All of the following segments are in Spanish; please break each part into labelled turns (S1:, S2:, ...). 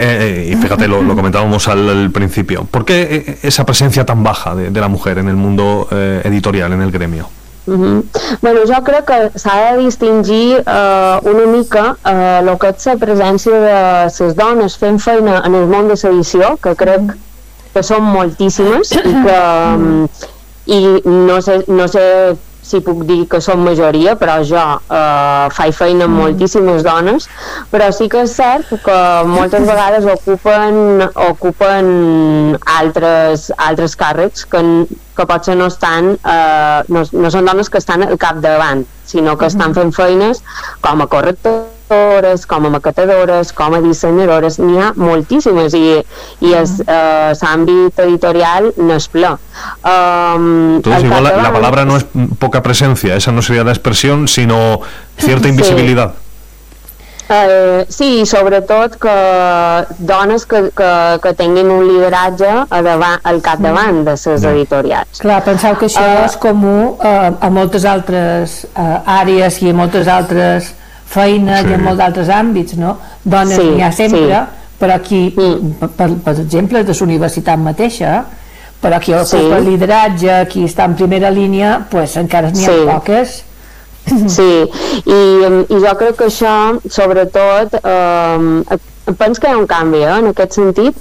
S1: Y fíjate, lo comentábamos al principio. ¿Por qué esa presencia tan baja de la mujer en el mundo editorial, en el gremio?
S2: Bueno, jo crec que s'ha de distingir una mica el que és la presència de les dones fent feina en el món de l'edició, que crec que són moltíssimes i no sé si puc dir que són majoria, però jo faig feina amb moltíssimes dones, però sí que és cert que moltes vegades ocupen altres càrrecs que potser no són dones que estan al capdavant, sinó que estan fent feines com a correctores, com a maquetadores, com a dissenyadores. N'hi ha moltíssimes i l'àmbit editorial n'és ple.
S1: Entonces igual la palabra no es poca presencia, esa no sería la expresión, sino cierta invisibilidad.
S2: Sí, sobretot que dones que tinguin un lideratge al capdavant de les editorials.
S3: Clar, penseu que això és comú a moltes altres àrees i a moltes altres feines i en molts altres àmbits, no? Dones n'hi ha sempre, però aquí, per exemple, de la universitat mateixa, però qui ocupa el lideratge, qui està en primera línia, pues encara n'hi ha poques.
S2: Sí, i jo crec que això, sobretot, penso que hi ha un canvi en aquest sentit.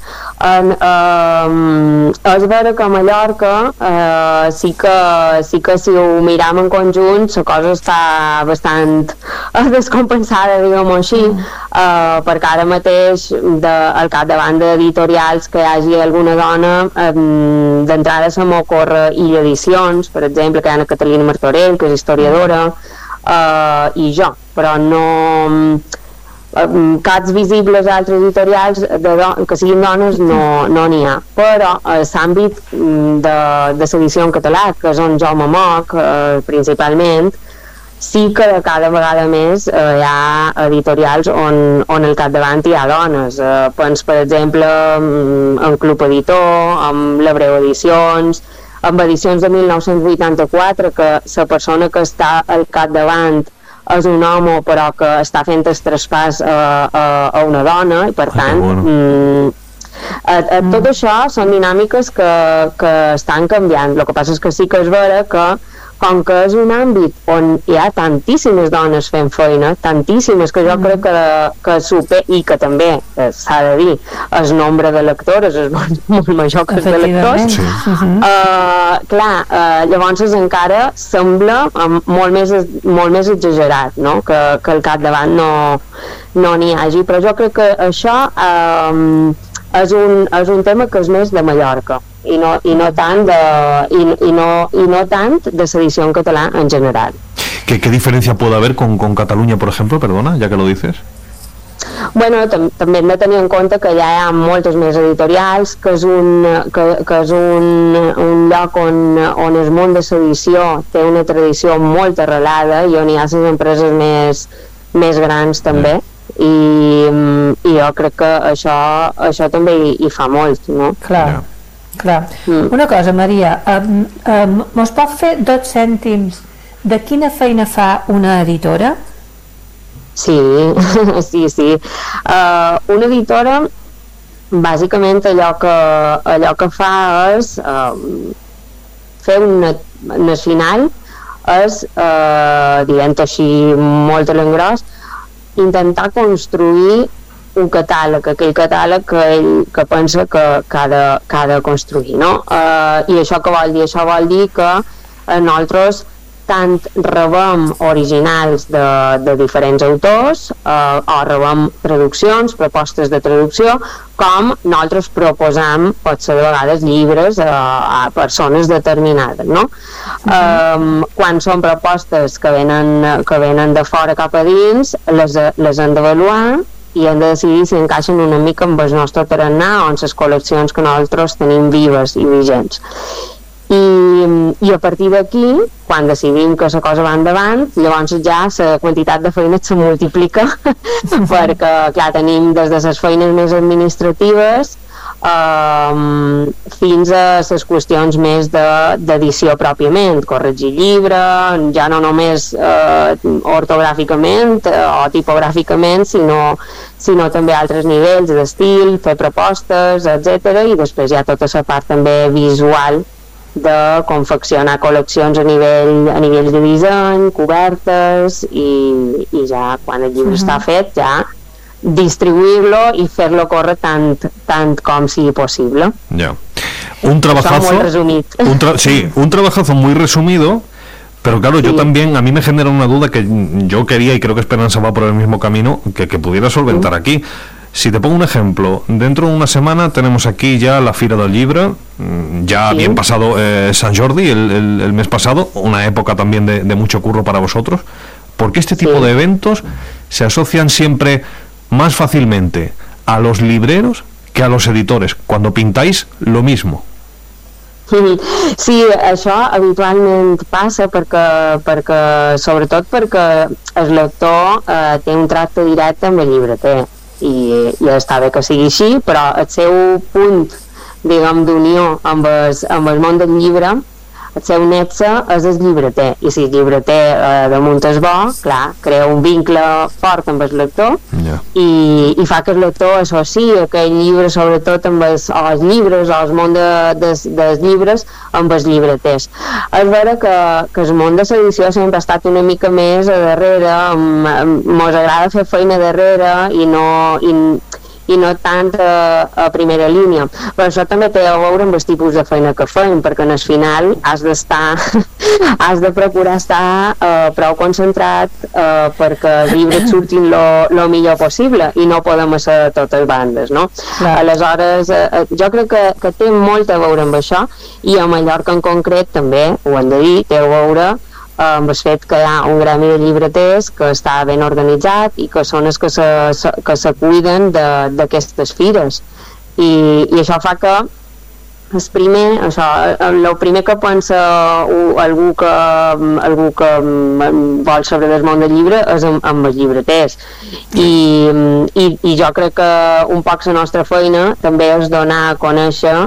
S2: És vera que a Mallorca sí que si ho miram en conjunt la cosa està bastant descompensada, diguem-ho així, perquè ara mateix al capdavant d'editorials que hi hagi alguna dona, d'entrada se m'ocorre i edicions, per exemple, que hi ha Catalina Martorell, que és historiadora, i jo, però no caps visibles a altres editorials que siguin dones no n'hi ha, però a l'àmbit de l'edició en català, que és on jo me moc principalment, sí que cada vegada més hi ha editorials on al capdavant hi ha dones. Penso, per exemple, en Club Editor, amb l'Hebreu Edicions, amb edicions de 1984, que la persona que està al capdavant és un home però que està fent el traspàs a una dona, i per tant tot això són dinàmiques que estan canviant. El que passa és que sí que és vera que com que és un àmbit on hi ha tantíssimes dones fent feina, tantíssimes, que jo crec que i que també s'ha de dir, el nombre de lectores és molt major que el de lectors, clar, llavors encara sembla molt més exagerat, no? Que al capdavant no n'hi hagi, però jo crec que això és un tema que és més de Mallorca i no tant de l'edició en català en general.
S1: ¿Qué diferencia puede haber con Cataluña, por ejemplo? Perdona, ya que lo dices.
S2: Bueno, també hem de tenir en compte que ja hi ha moltes més editorials, que és un lloc on el món de l'edició té una tradició molt arrelada i on hi ha les empreses més grans també, i jo crec que això també hi fa molt, no?
S3: Clar. Una cosa, Maria, mos pot fer 2 cèntims de quina feina fa una editora?
S2: Sí. Una editora, bàsicament allò que fa és fer al final és, dient així molt a l'engròs, intentar construir un catàleg, aquell catàleg que pensa que ha de construir, no? I això què vol dir? Això vol dir que nosaltres tant rebem originals de diferents autors o rebem traduccions, propostes de traducció, com nosaltres proposam, potser de vegades, llibres a persones determinades, no? Quan són propostes que venen de fora cap a dins, les hem d'avaluar i hem de decidir si encaixen una mica amb el nostre tarannà o en les col·leccions que nosaltres tenim vives i vigents. I a partir d'aquí, quan decidim que la cosa va endavant, llavors ja la quantitat de feines se multiplica perquè, clar, tenim des de les feines més administratives fins a les qüestions més d'edició pròpiament, corregir llibre, ja no només ortogràficament o tipogràficament, sinó també altres nivells d'estil, fer propostes, etc. I després hi ha tota la part també visual de confeccionar col·leccions a nivell de disseny, cobertes, i ja quan el llibre està fet ja distribuir-lo y hacerlo córrer tant com sigui possible.
S1: Ya. Un trabajazo.
S2: Muy resumido.
S1: Sí, un trabajazo muy resumido, pero claro, yo también, a mí me genera una duda que yo quería, y creo que Esperanza va por el mismo camino, que pudiera solventar aquí. Si te pongo un ejemplo, dentro de una semana tenemos aquí ya la Fira del Llibre, ya bien pasado Sant Jordi, el mes pasado, una época también de mucho curro para vosotros. ¿Por qué este tipo de eventos se asocian siempre más fácilmente a los libreros que a los editores, cuando pintáis lo mismo?
S2: Sí, això habitualment passa perquè sobretot perquè el lector té un tracte directe amb el llibreter i està bé que sigui així, però el seu punt, diguem, d'unió amb el món del llibre, el seu nexe és el llibreter, i si el llibreter damunt és bo, clar, crea un vincle fort amb el lector i fa que el lector associï aquell llibre sobretot amb els llibres o el món dels llibres amb els llibreters. És vera que el món de l'edició sempre ha estat una mica més a darrere, mos agrada fer feina a darrere i no tant a primera línia, però això també té a veure amb els tipus de feina que fem, perquè en el final has de procurar estar prou concentrat perquè els llibres surtin lo millor possible i no podem ser a totes bandes, no? Aleshores jo crec que té molt a veure amb això, i a Mallorca en concret també, ho hem de dir, té a veure amb el fet que hi ha un gremi de llibreters que està ben organitzat i que són els que se cuiden d'aquestes fires, i això fa que el primer que pensa algú que vol saber del món del llibre és amb els llibreters, i jo crec que un poc la nostra feina també és donar a conèixer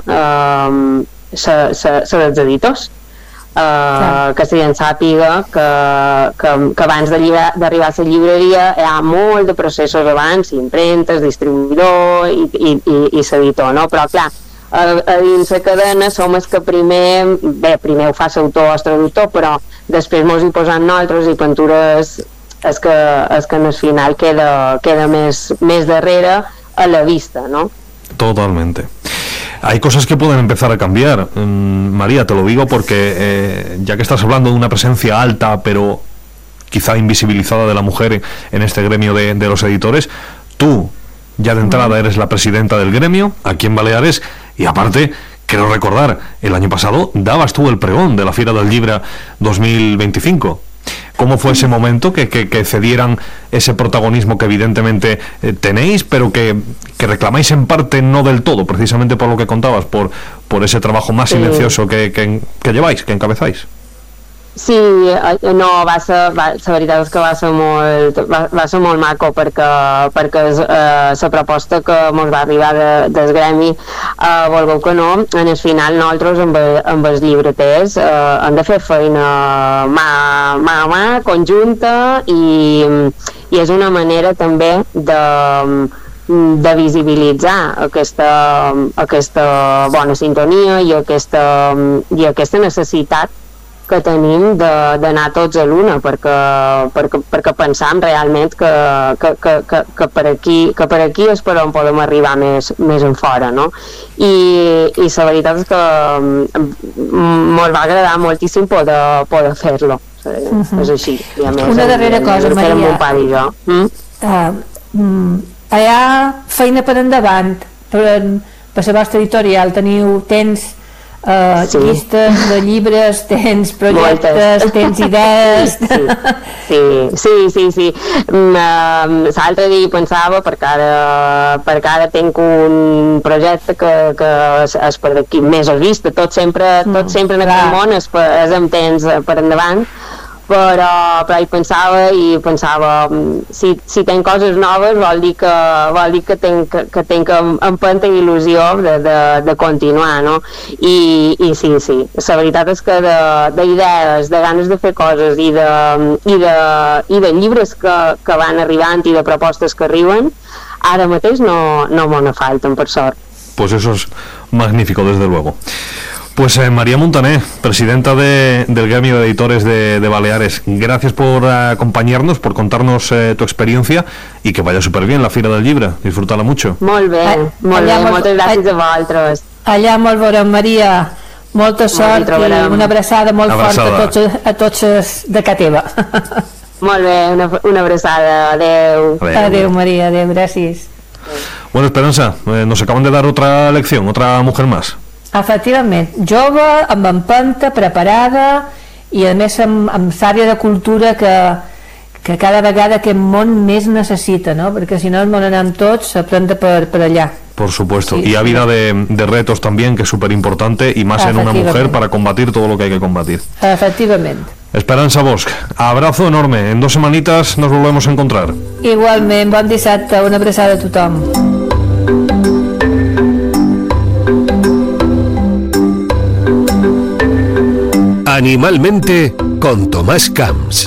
S2: els editors, que la gent sàpiga que abans d'arribar a la llibreria hi ha molt de processos abans, impremtes, distribuïdor i l'editor, no? Però clar, a dins la cadena som els que primer ho fa l'autor o el traductor, però després mos hi posant nosaltres, i Pentures és que en el final queda més darrere a la vista, no?
S1: Totalmente. Hay cosas que pueden empezar a cambiar. María, te lo digo porque ya que estás hablando de una presencia alta pero quizá invisibilizada de la mujer en este gremio de los editores, tú ya de entrada eres la presidenta del gremio aquí en Baleares, y aparte quiero recordar, el año pasado dabas tú el pregón de la Fira del Llibre 2025. ¿Cómo fue ese momento que cedieran ese protagonismo que evidentemente tenéis, pero que reclamáis en parte no del todo, precisamente por lo que contabas, por ese trabajo más silencioso que lleváis, que encabezáis?
S2: Sí, no, la veritat és que va ser molt maco perquè la proposta que ens va arribar del gremi, volgueu que no, en el final nosaltres amb els llibreters hem de fer feina mà a mà, conjunta, i és una manera també de visibilitzar aquesta bona sintonia i aquesta necessitat que tenim d'anar tots a l'una, perquè pensam realment que per aquí és per on podem arribar més en fora, no? I la veritat és que ens va agradar moltíssim poder fer-lo, és així.
S3: Una darrera cosa, Maria, hi ha feina per endavant per la vostra editorial, tens llistes de llibres, tens projectes, tens idees...
S2: Sí. L'altre dia pensava, perquè ara tinc un projecte que és per d'aquí mesos vista, tot sempre en aquest món és amb temps per endavant, però hi pensava si tenc coses noves vol dir que tenc empenta i il·lusió de continuar, no? I sí, la veritat és que d'idees, de ganes de fer coses i de llibres que van arribant i de propostes que arriben, ara mateix no me ne falten, per sort.
S1: Pues eso es magnífico, desde luego. Pues María Montaner, presidenta del gremio de editores de Baleares, gracias por acompañarnos, por contarnos tu experiencia y que vaya súper bien la Fira del Llibre, disfrútala mucho.
S2: Molt bé, moltes gràcies a vosaltres.
S3: Allà molt veurem, Maria, molta sort i una abraçada molt forta a tots de casa teva.
S2: Molt bé, una abraçada, adeu.
S3: Adeu, María, adeu, gràcies.
S1: Bueno, Esperanza, nos acaban de dar otra lección, otra mujer más.
S3: Efectivament, jove, amb empenta, preparada i a més amb l'àrea de cultura que cada vegada aquest món més necessita, ¿no? Perquè si no ens anem tots a prendre per allà.
S1: Por supuesto, sí, y ávida de retos también, que es súper importante, y más en una mujer para combatir todo lo que hay que combatir.
S3: Efectivament.
S1: Esperanza Bosch, abrazo enorme, en 2 semanitas nos volvemos a encontrar.
S3: Igualment, bon dissabte, una abraçada a tothom.
S4: Animalmente con Tomás Camps.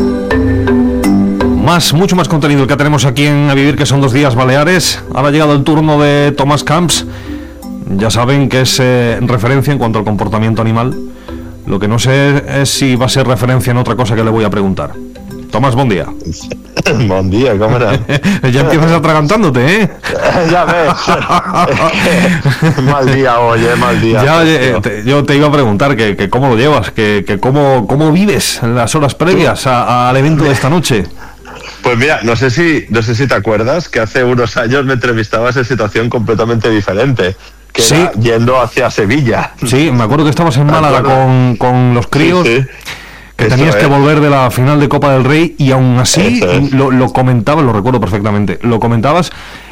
S1: Mucho más contenido el que tenemos aquí en A Vivir, que son 2 días Baleares. Ahora ha llegado el turno de Tomás Camps. Ya saben que es referencia en cuanto al comportamiento animal. Lo que no sé es si va a ser referencia en otra cosa que le voy a preguntar. Tomás, buen día.
S5: Buen día, ¿cómo era?
S1: Ya empiezas atragantándote, ¿eh?
S5: Ya ves. Mal día, oye, mal día.
S1: Yo te iba a preguntar que cómo lo llevas, que cómo vives en las horas previas al evento de esta noche.
S5: Pues mira, no sé si te acuerdas que hace unos años me entrevistabas en situación completamente diferente, que
S1: sí,
S5: era yendo hacia Sevilla.
S1: Sí, me acuerdo que estabas en Málaga con los críos. Sí. Que tenías que volver de la final de Copa del Rey y aún así lo comentabas, lo recuerdo perfectamente, lo comentabas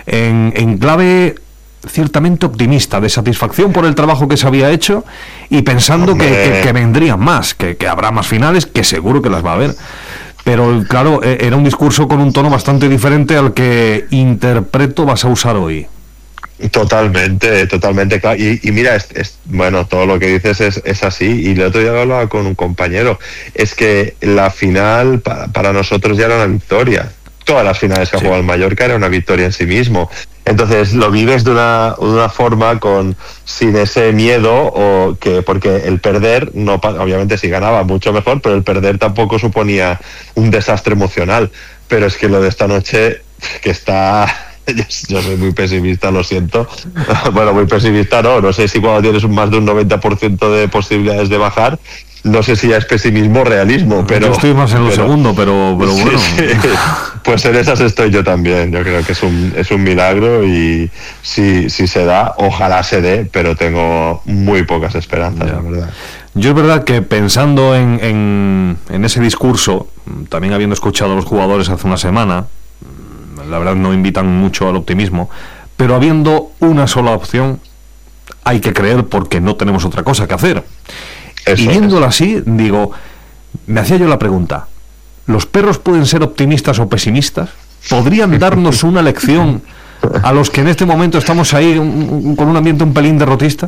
S1: en clave ciertamente optimista, de satisfacción por el trabajo que se había hecho y pensando que vendrían más, que habrá más finales, que seguro que las va a haber. Pero claro, era un discurso con un tono bastante diferente al que interpreto vas a usar hoy.
S5: Totalmente, claro. Y mira, bueno, todo lo que dices es así. Y el otro día hablaba con un compañero. Es que la final para nosotros ya era una victoria. Todas las finales que ha jugado el Mallorca era una victoria en sí mismo. Entonces lo vives de una forma sin ese miedo, porque el perder, no, obviamente si ganaba mucho mejor, pero el perder tampoco suponía un desastre emocional. Pero es que lo de esta noche, que está... Yo soy muy pesimista, lo siento. Bueno, muy pesimista no sé si cuando tienes más de un 90% de posibilidades de bajar, no sé si ya es pesimismo o realismo, pero...
S1: Yo estoy más en lo segundo, pero bueno.
S5: Sí. Pues en esas estoy yo también. Yo creo que es un milagro y si se da, ojalá se dé, pero tengo muy pocas esperanzas, la verdad.
S1: Yo es verdad que pensando en ese discurso, también habiendo escuchado a los jugadores hace una semana, la verdad no invitan mucho al optimismo, pero habiendo una sola opción, hay que creer porque no tenemos otra cosa que hacer. Y viéndolo así, digo, me hacía yo la pregunta, ¿los perros pueden ser optimistas o pesimistas? ¿Podrían darnos una lección a los que en este momento estamos ahí con un ambiente un pelín derrotista?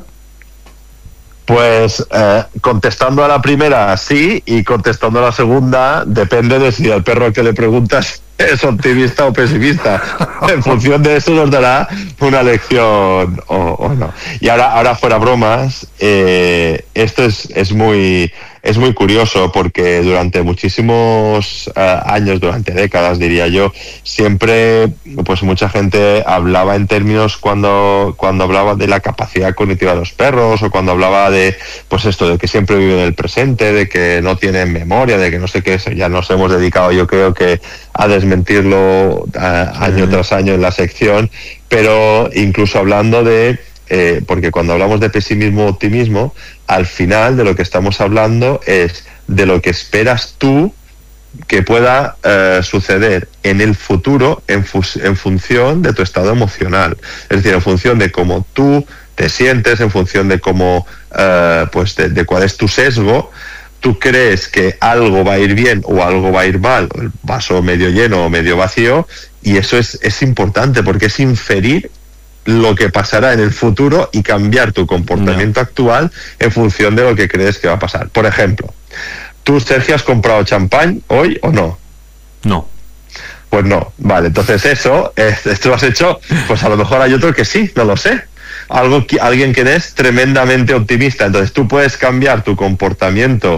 S5: Pues contestando a la primera sí, y contestando a la segunda depende de si al perro al que le preguntas es optimista o pesimista. En función de eso nos dará una lección o no. Y ahora fuera bromas, esto es muy curioso porque durante muchísimos años, durante décadas diría yo, siempre pues mucha gente hablaba en términos cuando hablaba de la capacidad cognitiva de los perros, o cuando hablaba de pues esto de que siempre viven el presente, de que no tienen memoria, de que no sé qué. Ya nos hemos dedicado, yo creo que a desmentirlo año tras año en la sección, pero incluso hablando de porque cuando hablamos de pesimismo o optimismo, al final de lo que estamos hablando es de lo que esperas tú que pueda suceder en el futuro en función de tu estado emocional. Es decir, en función de cómo tú te sientes, en función de cómo, pues de cuál es tu sesgo, tú crees que algo va a ir bien o algo va a ir mal, el vaso medio lleno o medio vacío, y eso es importante porque es inferir lo que pasará en el futuro y cambiar tu comportamiento actual en función de lo que crees que va a pasar. Por ejemplo, ¿tú, Sergio, has comprado champán hoy o no?
S1: No.
S5: Pues no. Vale, entonces esto lo has hecho, pues a lo mejor hay otro que sí, no lo sé. Alguien que es tremendamente optimista. Entonces tú puedes cambiar tu comportamiento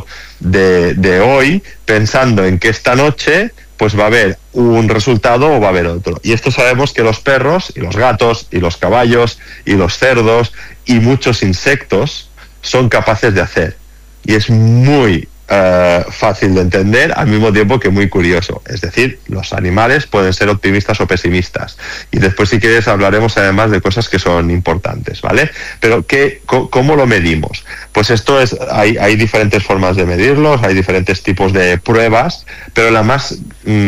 S5: de hoy pensando en que esta noche pues va a haber un resultado o va a haber otro. Y esto sabemos que los perros y los gatos y los caballos y los cerdos y muchos insectos son capaces de hacer. Y es muy fácil de entender, al mismo tiempo que muy curioso. Es decir, los animales pueden ser optimistas o pesimistas. Y después, si quieres, hablaremos además de cosas que son importantes, ¿vale? Pero ¿cómo lo medimos? Pues esto hay diferentes formas de medirlos, hay diferentes tipos de pruebas, pero la más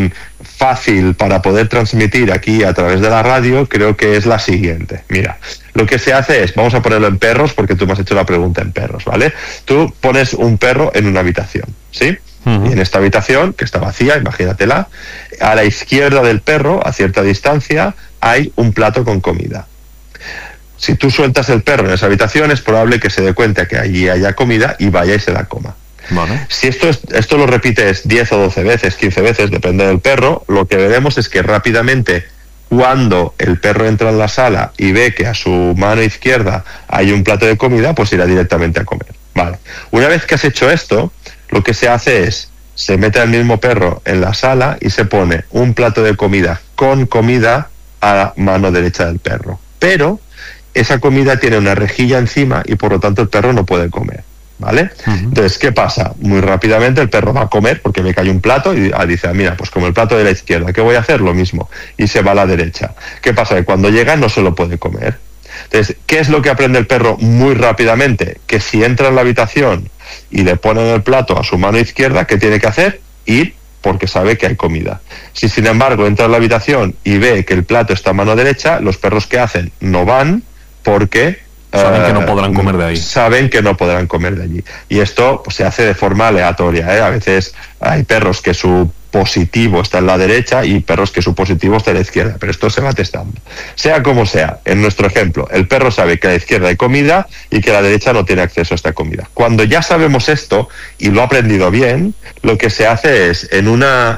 S5: fácil para poder transmitir aquí a través de la radio creo que es la siguiente. Mira, lo que se hace es, vamos a ponerlo en perros porque tú me has hecho la pregunta en perros, ¿vale? Tú pones un perro en una habitación, ¿sí? Y en esta habitación, que está vacía, imagínatela, a la izquierda del perro, a cierta distancia, hay un plato con comida. Si tú sueltas el perro en esa habitación, es probable que se dé cuenta que allí haya comida y vaya y se la coma. Vale. Si esto lo repites 10 o 12 veces, 15 veces, depende del perro, lo que veremos es que rápidamente, cuando el perro entra en la sala y ve que a su mano izquierda hay un plato de comida, pues irá directamente a comer. Vale. Una vez que has hecho esto, lo que se hace es, se mete al mismo perro en la sala y se pone un plato de comida con comida a la mano derecha del perro. Pero esa comida tiene una rejilla encima y por lo tanto el perro no puede comer. ¿Vale? Entonces, ¿qué pasa? Muy rápidamente el perro va a comer porque ve que hay un plato y dice, mira, pues como el plato de la izquierda, ¿qué voy a hacer? Lo mismo. Y se va a la derecha. ¿Qué pasa? Que cuando llega no se lo puede comer. Entonces, ¿qué es lo que aprende el perro muy rápidamente? Que si entra en la habitación y le ponen el plato a su mano izquierda, ¿qué tiene que hacer? Ir, porque sabe que hay comida. Si sin embargo entra en la habitación y ve que el plato está a mano derecha, los perros que hacen no van porque
S1: saben que no podrán comer de ahí.
S5: Saben que no podrán comer de allí. Y esto pues, se hace de forma aleatoria, ¿eh? A veces hay perros que su positivo está en la derecha y perros que su positivo está en la izquierda, pero esto se va testando. Sea como sea, en nuestro ejemplo, el perro sabe que a la izquierda hay comida y que a la derecha no tiene acceso a esta comida. Cuando ya sabemos esto y lo ha aprendido bien, lo que se hace es, en una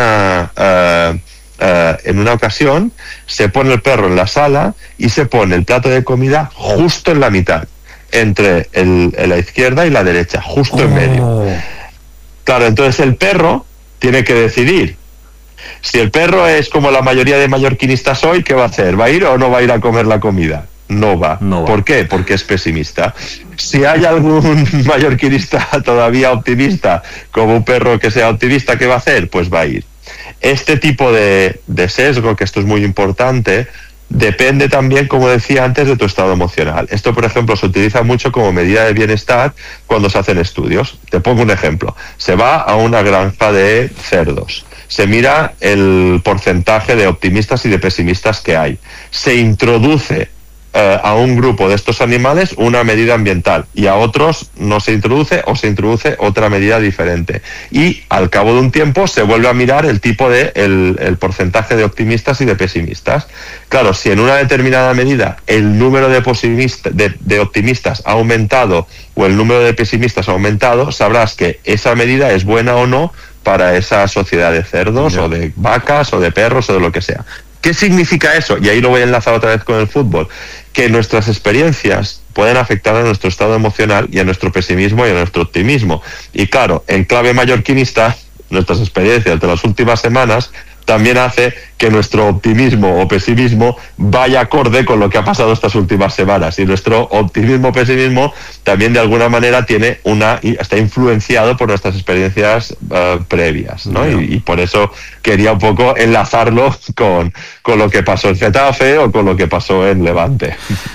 S5: ocasión, se pone el perro en la sala y se pone el plato de comida justo en la mitad, entre la izquierda y la derecha, justo en medio. Claro, entonces el perro tiene que decidir. Si el perro es como la mayoría de mallorquinistas hoy, ¿qué va a hacer? ¿Va a ir o no va a ir a comer la comida? No va. ¿Por qué? Porque es pesimista. Si hay algún mallorquinista todavía optimista, como un perro que sea optimista, ¿qué va a hacer? Pues va a ir. Este tipo de sesgo, que esto es muy importante, depende también, como decía antes, de tu estado emocional. Esto, por ejemplo, se utiliza mucho como medida de bienestar cuando se hacen estudios. Te pongo un ejemplo. Se va a una granja de cerdos. Se mira el porcentaje de optimistas y de pesimistas que hay. Se introduce a un grupo de estos animales una medida ambiental y a otros no se introduce o se introduce otra medida diferente, y al cabo de un tiempo se vuelve a mirar el tipo de el porcentaje de optimistas y de pesimistas. Claro, si en una determinada medida el número de optimistas ha aumentado o el número de pesimistas ha aumentado, sabrás que esa medida es buena o no para esa sociedad de cerdos o de vacas o de perros o de lo que sea. ¿Qué significa eso? Y ahí lo voy a enlazar otra vez con el fútbol. Que nuestras experiencias pueden afectar a nuestro estado emocional y a nuestro pesimismo y a nuestro optimismo. Y claro, en clave mallorquinista, nuestras experiencias de las últimas semanas también hace que nuestro optimismo o pesimismo vaya acorde con lo que ha pasado estas últimas semanas. Y nuestro optimismo o pesimismo también de alguna manera está influenciado por nuestras experiencias previas, ¿no? Y por eso quería un poco enlazarlo con lo que pasó en Getafe o con lo que pasó en Levante.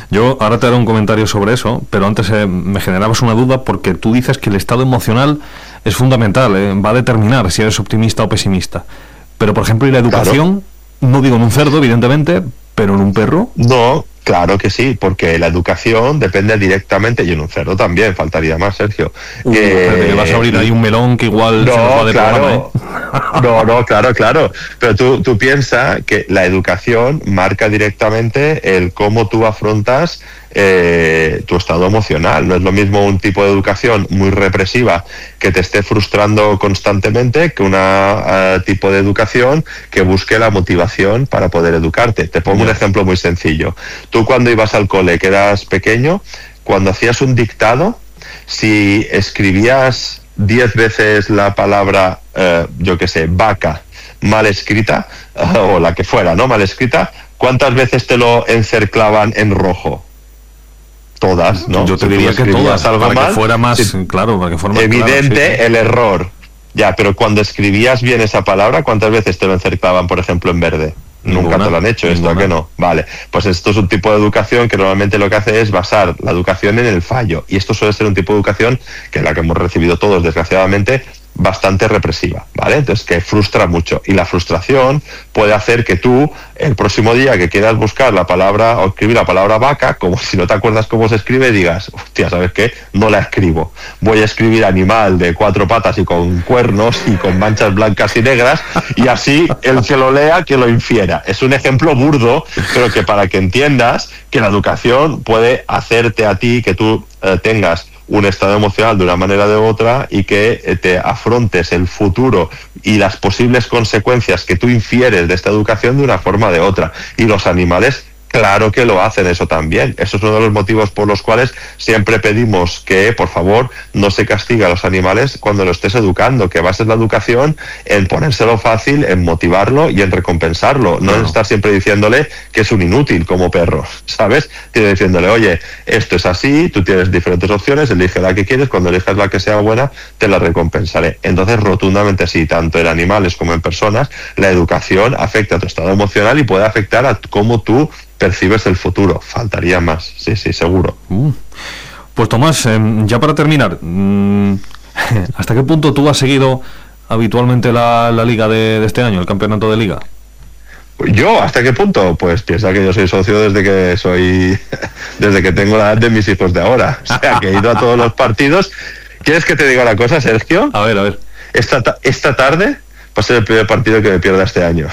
S1: Yo ahora te haré un comentario sobre eso, pero antes me generabas una duda porque tú dices que el estado emocional es fundamental, va a determinar si eres optimista o pesimista. Pero, por ejemplo, ¿y la educación? Claro. No digo en un cerdo, evidentemente, pero en un perro.
S5: No, claro que sí, porque la educación depende directamente, y en un cerdo también, faltaría más, Sergio.
S1: Que vas a abrir ahí un melón que igual
S5: no,
S1: se nos va de
S5: claro, programa, claro. Pero tú piensas que la educación marca directamente el cómo tú afrontas tu estado emocional. No es lo mismo un tipo de educación muy represiva que te esté frustrando constantemente que una tipo de educación que busque la motivación para poder educarte. Te pongo un ejemplo muy sencillo. Tú cuando ibas al cole, que eras pequeño, cuando hacías un dictado, si escribías 10 veces la palabra, yo qué sé, vaca, mal escrita, o la que fuera, ¿no? Mal escrita, ¿cuántas veces te lo encerclaban en rojo? Todas, ¿no?
S1: Yo te diría que todas, algo para mal, que fuera más, sí, claro, para que fuera más
S5: evidente,
S1: claro, sí.
S5: El error. Ya, pero cuando escribías bien esa palabra, ¿cuántas veces te lo encerclaban, por ejemplo, en verde? Nunca te lo han hecho, esto, ¿a que no? Vale, pues esto es un tipo de educación que normalmente lo que hace es basar la educación en el fallo, y esto suele ser un tipo de educación que es la que hemos recibido todos, desgraciadamente, bastante represiva, ¿vale? Entonces, que frustra mucho, y la frustración puede hacer que tú, el próximo día que quieras buscar la palabra o escribir la palabra vaca, como si no te acuerdas cómo se escribe, digas, hostia, ¿sabes qué? No la escribo, voy a escribir animal de 4 patas y con cuernos y con manchas blancas y negras, y así el que lo lea, que lo infiera. Es un ejemplo burdo, pero que para que entiendas que la educación puede hacerte a ti que tú tengas un estado emocional de una manera o de otra, y que te afrontes el futuro y las posibles consecuencias que tú infieres de esta educación de una forma o de otra. Y los animales, claro que lo hacen eso también. Eso es uno de los motivos por los cuales siempre pedimos que, por favor, no se castigue a los animales cuando lo estés educando, que bases la educación en ponérselo fácil, en motivarlo y en recompensarlo, no en estar siempre diciéndole que es un inútil como perro, ¿sabes? Diciéndole, oye, esto es así, tú tienes diferentes opciones, elige la que quieres, cuando elijas la que sea buena, te la recompensaré. Entonces, rotundamente sí, tanto en animales como en personas, la educación afecta a tu estado emocional y puede afectar a cómo tú percibes el futuro. Faltaría más, sí, seguro.
S1: Pues Tomás, ya para terminar, ¿hasta qué punto tú has seguido habitualmente la liga de este año, el campeonato de liga?
S5: ¿Yo? ¿Hasta qué punto? Pues piensa que yo soy socio desde que tengo la edad de mis hijos de ahora. O sea, que he ido a todos los partidos. ¿Quieres que te diga una cosa, Sergio?
S1: A ver.
S5: Esta tarde va a ser el primer partido que me pierda este año.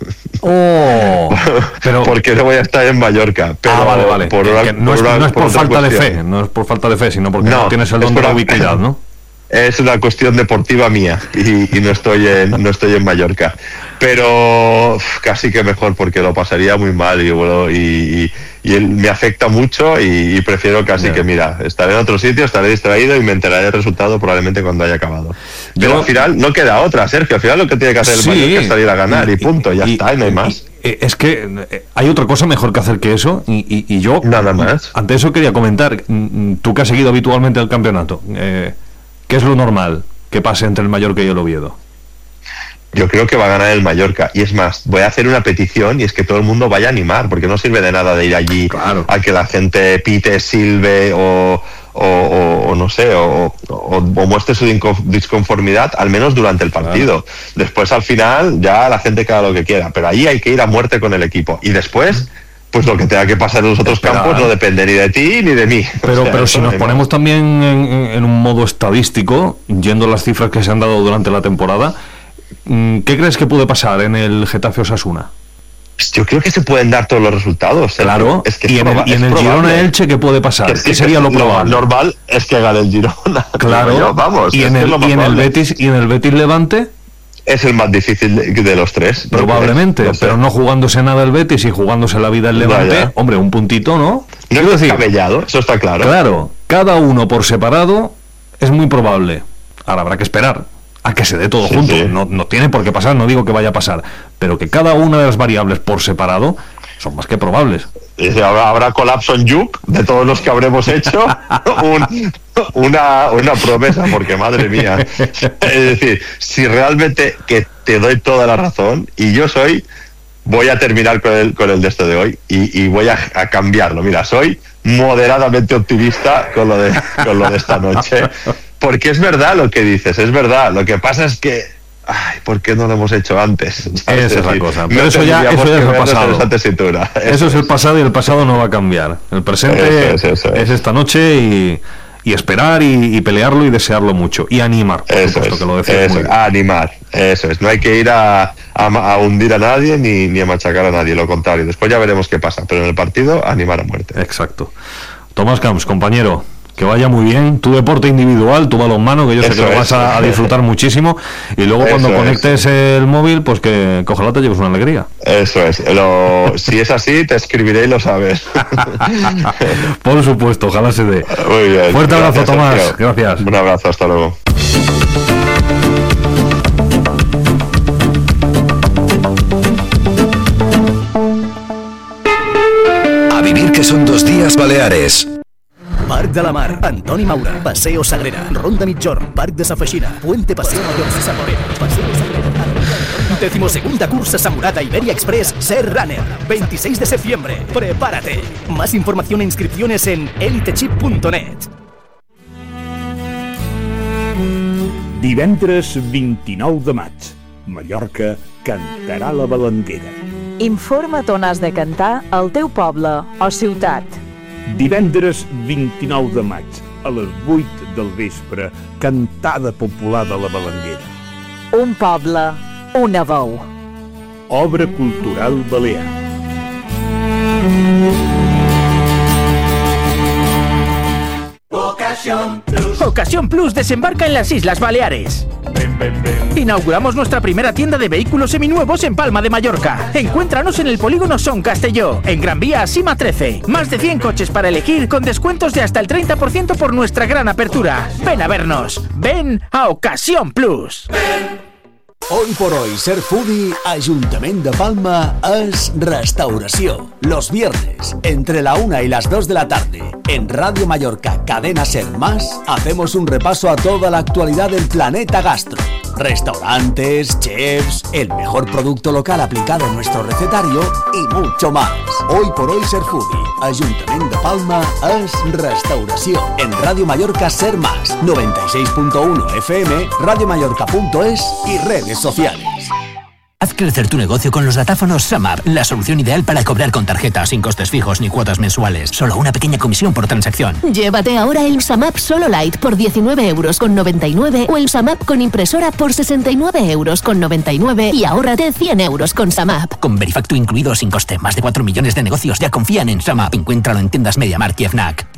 S1: Pero
S5: porque no voy a estar en Mallorca, pero
S1: vale. No es por falta de fe, sino porque no tienes el don de la ubicuidad, ¿no?
S5: Es una cuestión deportiva mía y no estoy en Mallorca, pero casi que mejor, porque lo pasaría muy mal y me afecta mucho, y prefiero casi que, mira, estaré en otro sitio, estaré distraído y me enteraré del resultado probablemente cuando haya acabado. Pero al final no queda otra, Sergio, al final lo que tiene que hacer el Mallorca es salir a ganar y punto, ya está, y no hay más.
S1: Es que hay otra cosa mejor que hacer que eso, y yo
S5: nada más.
S1: Ante eso quería comentar, tú que has seguido habitualmente el campeonato, ¿qué es lo normal que pase entre el Mallorca y el Oviedo?
S5: Yo creo que va a ganar el Mallorca, y es más, voy a hacer una petición, y es que todo el mundo vaya a animar, porque no sirve de nada de ir allí a que la gente pite, silbe o no sé, o muestre su disconformidad, al menos durante el partido. Después, al final, ya la gente que haga lo que quiera, pero ahí hay que ir a muerte con el equipo, y después, pues lo que tenga que pasar en los otros campos no depende ni de ti ni de mí.
S1: Pero si nos ponemos también en un modo estadístico, yendo a las cifras que se han dado durante la temporada, ¿qué crees que puede pasar en el Getafe Osasuna?
S5: Yo creo que se pueden dar todos los resultados.
S1: Claro,
S5: es que
S1: y en el Girona Elche, ¿qué puede pasar? ¿Qué sería lo probable?
S5: Lo normal es que gane el Girona.
S1: Claro,
S5: vamos.
S1: Y en el Betis Levante
S5: es el más difícil de los tres.
S1: Probablemente, no sé. Pero no jugándose nada el Betis y jugándose la vida el Levante, hombre, un puntito, ¿no?
S5: No es descabellado, eso está claro.
S1: Claro, cada uno por separado es muy probable. Ahora habrá que esperar a que se dé todo junto. Sí. No tiene por qué pasar, no digo que vaya a pasar, pero que cada una de las variables por separado son más que probables.
S5: Habrá colapso en Yuc de todos los que habremos hecho una promesa, porque madre mía, es decir, si realmente, que te doy toda la razón, y yo soy voy a terminar con el de esto de hoy y voy a cambiarlo. Mira, soy moderadamente optimista con lo de esta noche, porque es verdad lo que dices, es verdad. Lo que pasa es que, ¿por qué no lo hemos hecho antes?
S1: ¿Sabes? Esa es la cosa. Pero eso ya es el pasado. Eso es el pasado y el pasado no va a cambiar. El presente es esta noche y esperar y pelearlo y desearlo mucho y animar, por supuesto, que lo decías muy bien.
S5: Animar, eso es. No hay que ir a hundir a nadie ni a machacar a nadie, lo contrario. Después ya veremos qué pasa, pero en el partido animar a muerte.
S1: Exacto. Tomás Camps, compañero, que vaya muy bien, tu deporte individual, tu balonmano, que yo sé que lo vas a disfrutar muchísimo, y luego cuando conectes el móvil, pues que ojalá te lleves una alegría.
S5: Eso es, si es así, te escribiré y lo sabes.
S1: Por supuesto, ojalá se dé.
S5: Muy bien.
S1: Fuerte abrazo, Tomás. Sergio. Gracias.
S5: Un abrazo, hasta luego.
S4: A vivir que son 2 días Baleares.
S6: Parc de la Mar, Antoni Maura, Paseo Sagrera, Ronda Migjorn, Parc de Safeixina, Puente Paseo Mayor, Saporera, Paseo Sagrera. 12ª cursa Samurata Iberia Express Ser Runner, 26 de septiembre. Prepárate. Más información e inscripciones en elitechip.net.
S7: Divendres 29 de maig, Mallorca cantarà la Balanguera.
S8: Informa't on has de cantar al teu poble o ciutat.
S7: Divendres 29 de maig, a les 8 del vespre, cantada popular de la Balanguera.
S8: Un poble, una veu.
S7: Obra cultural balear.
S9: Ocasión Plus desembarca en las Islas Baleares. Inauguramos nuestra primera tienda de vehículos seminuevos en Palma de Mallorca. Encuéntranos en el polígono Son Castelló, en Gran Vía Sima 13. Más de 100 coches para elegir con descuentos de hasta el 30% por nuestra gran apertura. Ven a vernos. Ven a Ocasión Plus.
S6: Hoy por hoy, ser foodie, Ayuntamiento de Palma es restauración. Los viernes, entre la 1 y las 2 de la tarde, en Radio Mallorca Cadena Ser Más, hacemos un repaso a toda la actualidad del planeta gastro. Restaurantes, chefs, el mejor producto local aplicado en nuestro recetario y mucho más. Hoy por hoy, ser foodie, Ayuntamiento de Palma es restauración. En Radio Mallorca Ser Más, 96.1 FM, radiomallorca.es y redes sociales.
S10: Haz crecer tu negocio con los datáfonos SumUp, la solución ideal para cobrar con tarjeta sin costes fijos ni cuotas mensuales. Solo una pequeña comisión por transacción.
S11: Llévate ahora el SumUp Solo Lite por 19,99 € o el SumUp con impresora por 69,99 € y ahórrate 100 € con SumUp.
S10: Con Verifacto incluido sin coste. Más de 4 millones de negocios ya confían en SumUp. Encuéntralo en tiendas MediaMarkt y FNAC.